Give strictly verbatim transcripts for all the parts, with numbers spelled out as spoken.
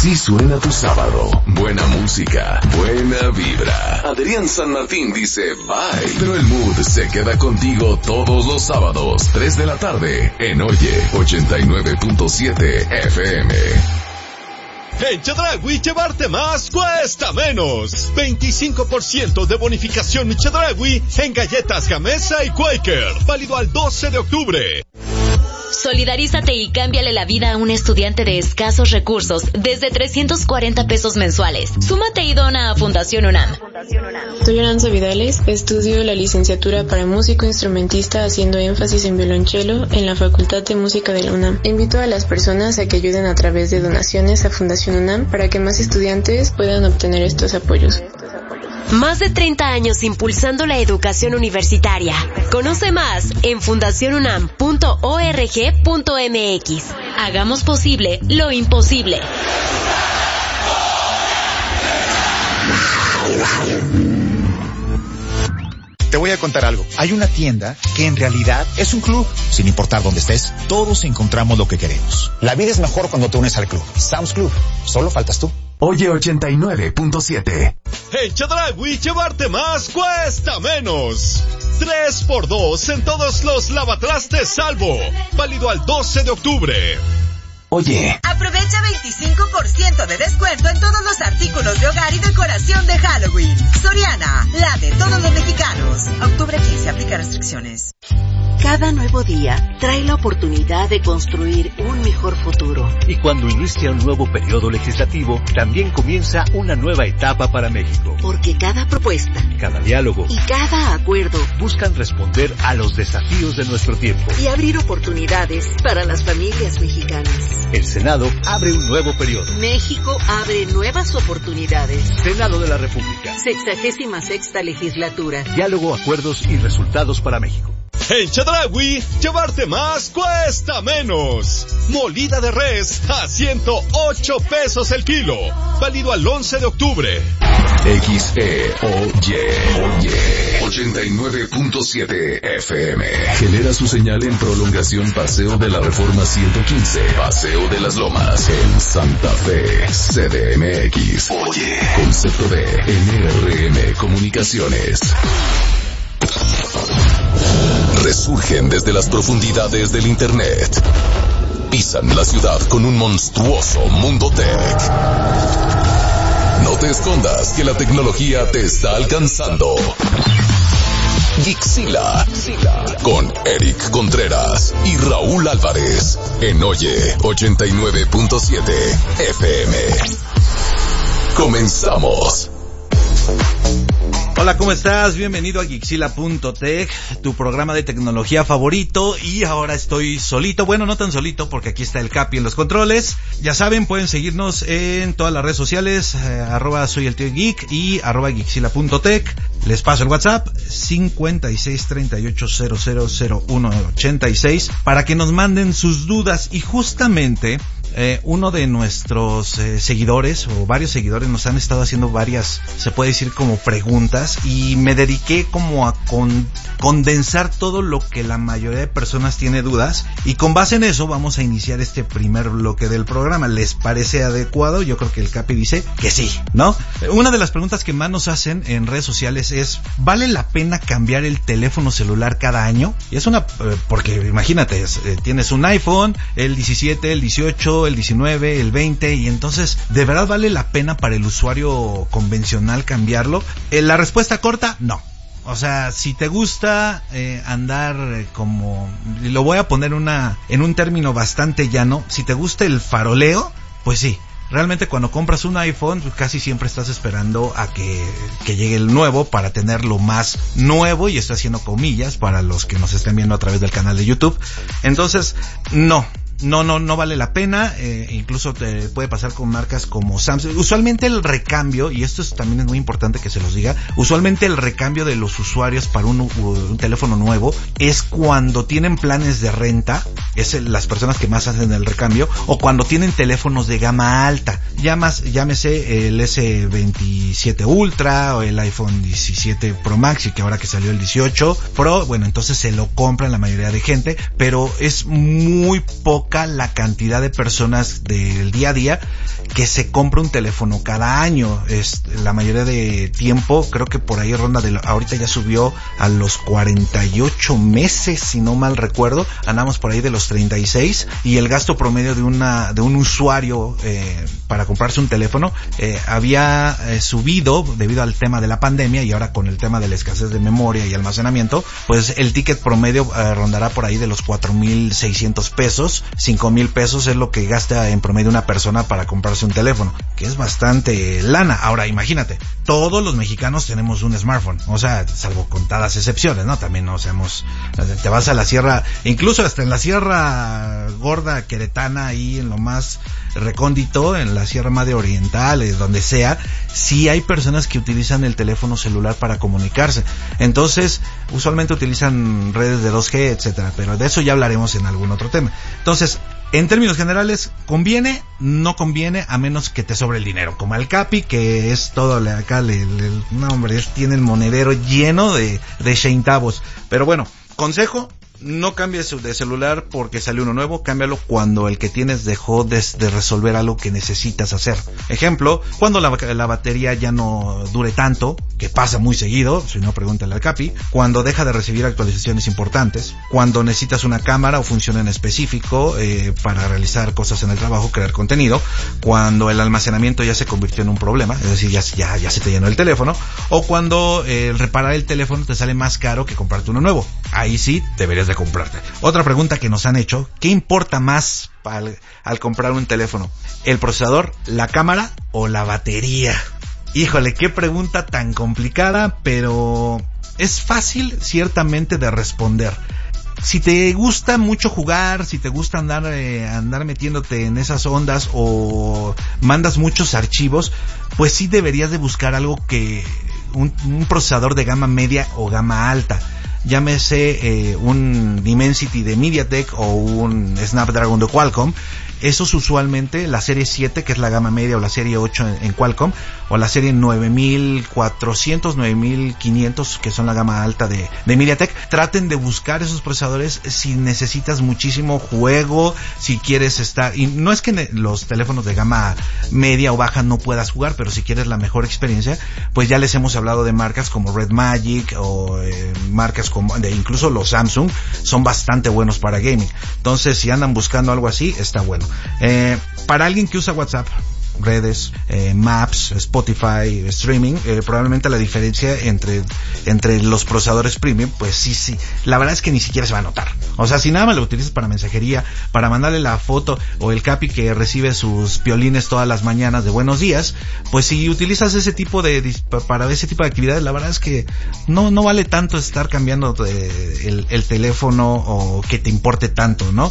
Así suena tu sábado. Buena música, buena vibra. Adrián San Martín dice bye, pero el mood se queda contigo todos los sábados, tres de la tarde, en Oye ochenta y nueve punto siete F M. En Chedraui llevarte más cuesta menos. veinticinco por ciento de bonificación Chedraui en galletas Gamesa y Quaker. Válido al doce de octubre. Solidarízate y cámbiale la vida a un estudiante de escasos recursos desde trescientos cuarenta pesos mensuales. Súmate y dona a Fundación UNAM. Soy Aranza Vidales, estudio la licenciatura para músico instrumentista haciendo énfasis en violonchelo en la Facultad de Música de la UNAM. Invito a las personas a que ayuden a través de donaciones a Fundación UNAM para que más estudiantes puedan obtener estos apoyos. Más de treinta años impulsando la educación universitaria. Conoce más en fundación unam punto org punto m x. Hagamos posible lo imposible. Te voy a contar algo. Hay una tienda que en realidad es un club. Sin importar dónde estés, todos encontramos lo que queremos. La vida es mejor cuando te unes al club. Sam's Club. Solo faltas tú. Oye ochenta y nueve punto siete. En Chedraui llevarte más cuesta menos. tres por dos en todos los lavatrastes Salvo. Válido al doce de octubre. Oye. Aprovecha veinticinco por ciento de descuento en todos los artículos de hogar y decoración de Halloween. Soriana, la de todos los mexicanos. Octubre quince, aplica restricciones. Cada nuevo día trae la oportunidad de construir un mejor futuro. Y cuando inicia un nuevo periodo legislativo, también comienza una nueva etapa para México. Porque cada propuesta, cada diálogo y cada acuerdo buscan responder a los desafíos de nuestro tiempo y abrir oportunidades para las familias mexicanas. El Senado abre un nuevo periodo. México abre nuevas oportunidades. Senado de la República. Sexagésima sexta legislatura. Diálogo, acuerdos y resultados para México. En Chedraui, llevarte más cuesta menos. Molida de res a ciento ocho pesos el kilo. Válido al once de octubre. X E Oye, Oye, ochenta y nueve punto siete F M. Genera su señal en prolongación Paseo de la Reforma ciento quince, Paseo de las Lomas, en Santa Fe, C D M X. Oye, concepto de N R M Comunicaciones. Resurgen desde las profundidades del Internet. Pisan la ciudad con un monstruoso mundo tech. No te escondas que la tecnología te está alcanzando. Geekzilla, con Eric Contreras y Raúl Álvarez, en Oye ochenta y nueve punto siete F M. Comenzamos. Hola, ¿cómo estás? Bienvenido a Geekzilla punto tech, tu programa de tecnología favorito. Y ahora estoy solito, bueno, no tan solito, porque aquí está el Capi en los controles. Ya saben, pueden seguirnos en todas las redes sociales, eh, arroba soy el tío geek y arroba Geekzilla punto tech. Les paso el WhatsApp, cincuenta y seis treinta y ocho cero cero cero uno ochenta y seis, para que nos manden sus dudas. Y justamente Eh, uno de nuestros eh, seguidores, o varios seguidores, nos han estado haciendo varias, se puede decir como preguntas, y me dediqué como a con, condensar todo lo que la mayoría de personas tiene dudas, y con base en eso vamos a iniciar este primer bloque del programa. ¿Les parece adecuado? Yo creo que el Capi dice que sí, ¿no? Una de las preguntas que más nos hacen en redes sociales es, ¿vale la pena cambiar el teléfono celular cada año? Y es una, eh, porque imagínate, es, eh, tienes un iPhone, el diecisiete, el dieciocho, el diecinueve, el veinte, y entonces, ¿de verdad vale la pena para el usuario convencional cambiarlo? Eh, la respuesta corta, no. O sea, si te gusta eh, andar eh, como, lo voy a poner una en un término bastante llano, si te gusta el faroleo, pues sí. Realmente cuando compras un iPhone, pues casi siempre estás esperando a que, que llegue el nuevo para tener lo más nuevo, y estoy haciendo comillas para los que nos estén viendo a través del canal de YouTube. Entonces, no. No, no, no vale la pena, eh, incluso te puede pasar con marcas como Samsung. Usualmente el recambio, y esto es, también es muy importante que se los diga, usualmente el recambio de los usuarios para un, un teléfono nuevo es cuando tienen planes de renta, es el, las personas que más hacen el recambio, o cuando tienen teléfonos de gama alta, Llamas, llámese el ese veintisiete Ultra o el iPhone diecisiete Pro Max, y que ahora que salió el dieciocho Pro, bueno, entonces se lo compran la mayoría de gente, pero es muy poco la cantidad de personas del día a día que se compre un teléfono cada año. Es, la mayoría de tiempo, creo que por ahí ronda de, ahorita ya subió a los cuarenta y ocho meses, si no mal recuerdo, andamos por ahí de los treinta y seis, y el gasto promedio de una de un usuario eh, para comprarse un teléfono eh, había eh, subido debido al tema de la pandemia, y ahora con el tema de la escasez de memoria y almacenamiento, pues el ticket promedio eh, rondará por ahí de los cuatro mil seiscientos pesos, cinco mil pesos es lo que gasta en promedio una persona para comprarse un teléfono, que es bastante lana. Ahora imagínate, todos los mexicanos tenemos un smartphone, o sea, salvo contadas excepciones, ¿no? También no seamos, te vas a la sierra, incluso hasta en la sierra gorda queretana, ahí en lo más recóndito, en la Sierra Madre Oriental, eh, donde sea, sí hay personas que utilizan el teléfono celular para comunicarse. Entonces, usualmente utilizan redes de dos G, etcétera, pero de eso ya hablaremos en algún otro tema. Entonces, en términos generales, ¿conviene? No conviene, a menos que te sobre el dinero, como el Capi, que es todo, le, acá, le, le, no hombre, es, tiene el monedero lleno de, de centavos. Pero bueno, consejo: no cambies de celular porque salió uno nuevo, cámbialo cuando el que tienes dejó de, de resolver algo que necesitas hacer. Ejemplo, cuando la, la batería ya no dure tanto, que pasa muy seguido, si no pregúntale al Capi, cuando deja de recibir actualizaciones importantes, cuando necesitas una cámara o función en específico eh, para realizar cosas en el trabajo, crear contenido, cuando el almacenamiento ya se convirtió en un problema, es decir, ya, ya, ya se te llenó el teléfono, o cuando eh, reparar el teléfono te sale más caro que comprarte uno nuevo. Ahí sí deberías de comprarte. Otra pregunta que nos han hecho: ¿qué importa más al, al comprar un teléfono? ¿El procesador, la cámara o la batería? Híjole, qué pregunta tan complicada, pero es fácil ciertamente de responder. Si te gusta mucho jugar, si te gusta andar eh, andar metiéndote en esas ondas o mandas muchos archivos, pues sí deberías de buscar algo que un, un procesador de gama media o gama alta. Llámese eh, un Dimensity de MediaTek o un Snapdragon de Qualcomm. Esos usualmente, la serie siete, que es la gama media, o la serie ocho en, en Qualcomm, o la serie nueve mil cuatrocientos, nueve mil quinientos, que son la gama alta de, de MediaTek. Traten de buscar esos procesadores si necesitas muchísimo juego, si quieres estar, y no es que ne- los teléfonos de gama media o baja no puedas jugar, pero si quieres la mejor experiencia, pues ya les hemos hablado de marcas como Red Magic, o eh, marcas como, de incluso los Samsung, son bastante buenos para gaming. Entonces, si andan buscando algo así, está bueno. Eh, para alguien que usa WhatsApp, redes, eh, Maps, Spotify, streaming, eh, probablemente la diferencia entre entre los procesadores premium, pues sí, sí, la verdad es que ni siquiera se va a notar. O sea, si nada más lo utilizas para mensajería, para mandarle la foto, o el Capi que recibe sus piolines todas las mañanas de buenos días, pues si utilizas ese tipo de, para ese tipo de actividades, la verdad es que no no vale tanto estar cambiando de, el, el teléfono, o que te importe tanto, ¿no?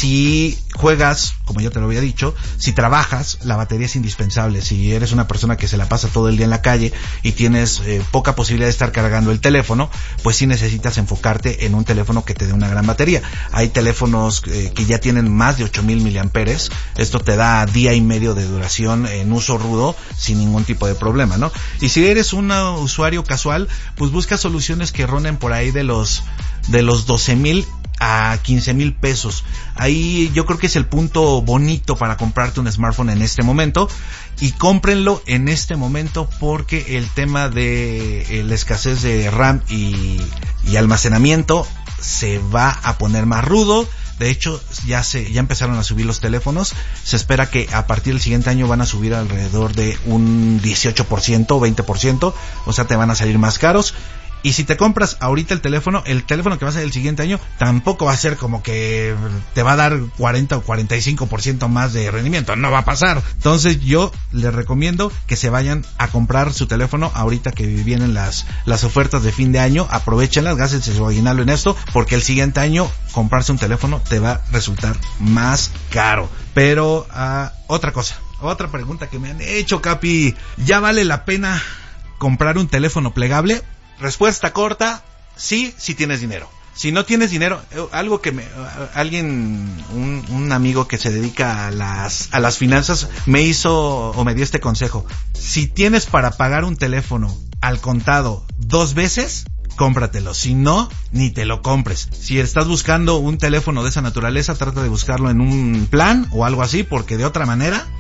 Si juegas, como ya te lo había dicho, si trabajas, la batería es indispensable. Si eres una persona que se la pasa todo el día en la calle y tienes eh, poca posibilidad de estar cargando el teléfono, pues sí necesitas enfocarte en un teléfono que te dé una gran batería. Hay teléfonos eh, que ya tienen más de ocho mil miliamperios. Esto te da día y medio de duración en uso rudo sin ningún tipo de problema, ¿no? Y si eres un usuario casual, pues busca soluciones que ronden por ahí de los de los doce mil a quince mil pesos. Ahí yo creo que es el punto bonito para comprarte un smartphone en este momento, y cómprenlo en este momento porque el tema de la escasez de RAM y, y almacenamiento se va a poner más rudo. De hecho, ya se ya empezaron a subir los teléfonos. Se espera que a partir del siguiente año van a subir alrededor de un dieciocho por ciento o veinte por ciento, o sea, te van a salir más caros. Y si te compras ahorita el teléfono, el teléfono que va a ser el siguiente año tampoco va a ser como que te va a dar cuarenta o cuarenta y cinco por ciento más de rendimiento. No va a pasar. Entonces yo les recomiendo que se vayan a comprar su teléfono ahorita que vienen las las ofertas de fin de año. Aprovechenlas, gástense su aguinaldo en esto, porque el siguiente año comprarse un teléfono te va a resultar más caro. Pero uh, otra cosa, otra pregunta que me han hecho, Capi: ¿ya vale la pena comprar un teléfono plegable? Respuesta corta: sí, si tienes dinero. Si no tienes dinero, algo que me, alguien, un, un amigo que se dedica a las, a las finanzas me hizo o me dio este consejo: si tienes para pagar un teléfono al contado dos veces, cómpratelo. Si no, ni te lo compres. Si estás buscando un teléfono de esa naturaleza, trata de buscarlo en un plan o algo así, porque de otra manera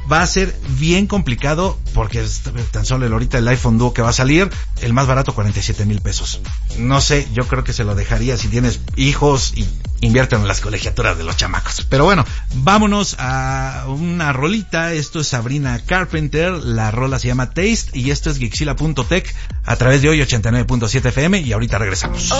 va a ser bien complicado porque es tan solo el ahorita el iPhone Duo que va a salir, el más barato cuarenta y siete mil pesos. No sé, yo creo que se lo dejaría si tienes hijos y invierten en las colegiaturas de los chamacos. Pero bueno, vámonos a una rolita. Esto es Sabrina Carpenter, la rola se llama Taste y esto es Geekzilla punto tech a través de hoy ochenta y nueve punto siete F M y ahorita regresamos.